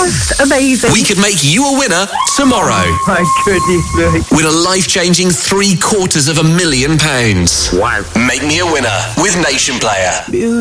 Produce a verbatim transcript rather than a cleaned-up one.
Just amazing. We could make you a winner tomorrow. My goodness me. With a life-changing three quarters of a million pounds. Wow. Make me a winner with Nation Player.